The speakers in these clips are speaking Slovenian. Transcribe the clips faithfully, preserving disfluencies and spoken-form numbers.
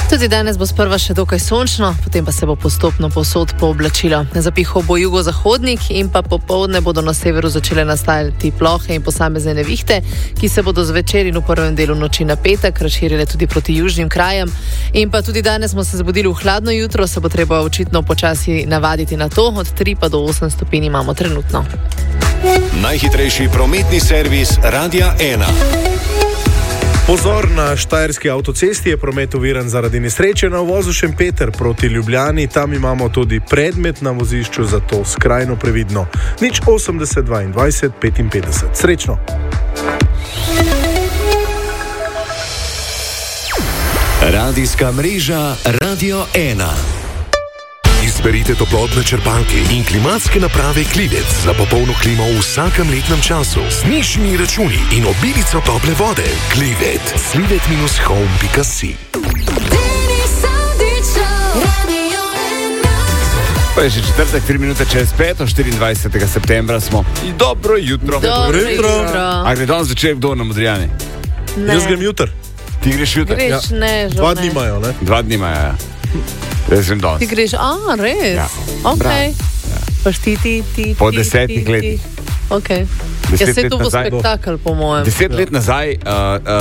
Tudi danes bo sprva še dokaj sončno, potem pa se bo postopno povsod pooblačilo. Zapihal bo jugozahodnik in pa popoldne bodo na severu začele nastajati plohe in posamezne nevihte, ki se bodo zvečer in v prvem delu noči na petek razširile tudi proti južnim krajem. In pa tudi danes smo se zbudili v hladno jutro, se bo treba očitno počasi navaditi na to, od tri pa do osem stopinj imamo trenutno. Najhitrejši prometni servis Radia ena. Pozor, na štajerski avtocesti je promet oviran zaradi nesreče na uvozu Šempeter proti Ljubljani. Tam imamo tudi predmet na vozišču, zato skrajno previdno. Nič osemdeset dvaindvajset petinpetdeset. Srečno! Radijska mreža Radio ena. Izberite toplotne črpalke in klimatske naprave Klivec za popolno klimo v vsakem letnem času z nižjimi računi in obilico tople vode. Klivec. slivet dash home pika si. Pa je že četrtek, tri minute čez peto, štiriindvajsetega septembra smo. Dobro jutro. Dobro jutro. A gre danes začel kdo na Modrijani? Ne. Jaz grem jutr. Ti greš jutr? Greš, ne, žal Dva ne. dni imajo, ne? Dva dni imajo, ja. Jaz grem danes. Ti greš, a, res? Ja. Ok. Ja. Pa ti, ti, ti, Po ti, desetih ti, letih. Ok. Deset Ja, se let to bo nazaj. spektakel, po mojem. Deset let nazaj uh,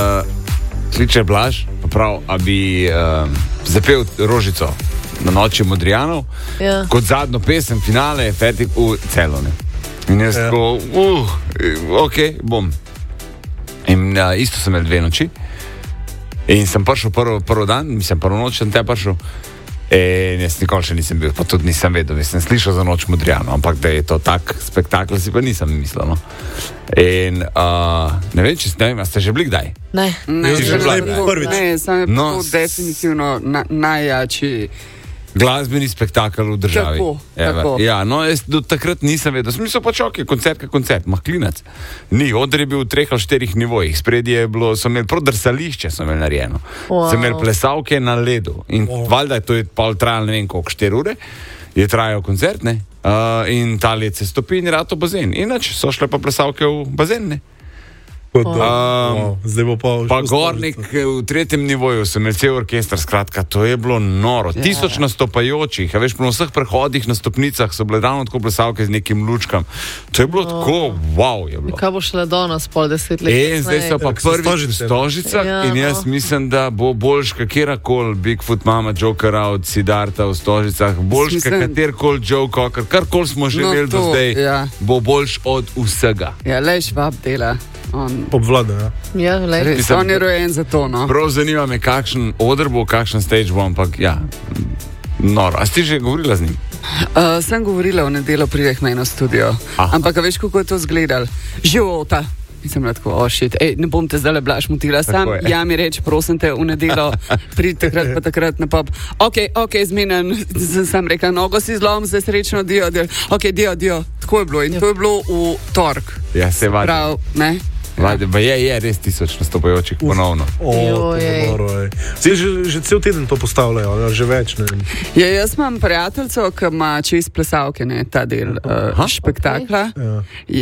uh, kliče Blaž, pa prav, a bi uh, zapel Rožico na noči Modrijanov, Ja. kot zadnjo pesem, finale, fertik v Celone. In jaz Ja. tako, uh, ok, bom. In uh, isto sem imel dve noči. In sem prišel prvi prv dan, mislim, prvo noč sem te prišel. In jaz nikoli še nisem bil, pa tudi nisem vedel, jaz sem slišal za noč Modrijano, ampak da je to tak spektakel, si pa nisem mislil. No. In uh, ne vem, če ne vem, a ste že bili kdaj? Ne. Ne, Jaz že samo bila je to- prvič. Ne, samo je No, to s- definitivno na, najjači. Glasbeni spektakel v državi. Tako, Ever. tako. Ja, no, jaz do takrat nisem vedel. Sem mislil pač, ok, koncert, kaj koncert, mahlinac. Ni, oder je bil v treh ali štirih nivojih. Spredje je bilo, so imeli prav drsališče, so imeli narejeno. Wow. So imeli plesavke na ledu. In Wow. valjda je to je pol trajalo, ne vem koliko, štiri ure, je trajal koncert, ne? Uh, in ta let se stopi in je rato bazen. Inače so šle pa plesavke v bazen, ne? Kot da, Um, wow, zdaj bo pa... Pa šel gornik stolica. v tretjem nivoju, sem imel cel orkester, skratka, to je bilo noro. Ja. Tisoč nastopajočih, a veš, po vseh prehodih na stopnicah so bile ravno tako plesavke z nekim lučkam. To je bilo tako, wow je bilo. Kaj bo šele do nas, pol deset let? In zdaj so pa Ja, so prvi v Stožice. Stožicah Ja, in jaz no. mislim, da bo boljš kakerakoli Bigfoot mama, Jokera od Siddharta v Stožicah, boljš Mislim- katerikoli Joe Cocker, karkoli smo že No, imeli do to, zdaj, ja. bo boljš od vsega. Ja, le švab dela. On, Obvlada, ja. Ja, lej. res, Mislim, on je rojen za to, no. Prav zanima me, kakšen oder bo, kakšen stage bo, ampak ja, noro. A si že govorila z njim? Uh, sem govorila v nedeljo, prideh meni v studio. Aha. Ampak a veš, kako je to izgledal? Života. Nisem bila tako, oh shit, ej, ne bom te zdaj le blaš motila, sam Tako je. ja mi reč, prosim te, v nedeljo, prid takrat pa takrat na pop. Ok, ok, zmenen, z- sem rekla, nogo si zlom, zdaj srečno, dio, dio. Ok, dio, dio. Tako je bilo in to je bilo v torek. Ja, se vadi. Prav, ne? Vadi, pa je, je res tisoč nastopajočih ponovno. O, to bo Joj. noro, ej. Zdaj že, že cel teden to postavljajo, ja, že več, ne vem. Ja, jaz imam prijateljico, ki ima čez plesavke, ne, ta del uh, Aha. spektakla. Ja.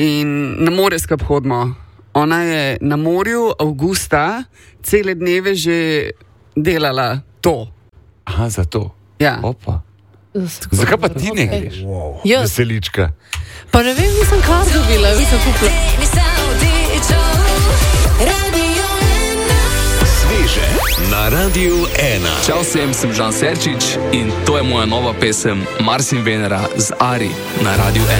In na morje skup hodimo. Ona je na morju avgusta cele dneve že delala to. Aha, zato. Ja. Opa. Zakaj pa ti ne Okej. greš? Wow. Jaz, Veselička. pa ne vem, nisem kar dobila, nisem kupila. Sveže na Radiu ena. Čau vsem, sem Žan Serčič in to je moja nova pesem Mars in Venera z Ari na Radiu ena.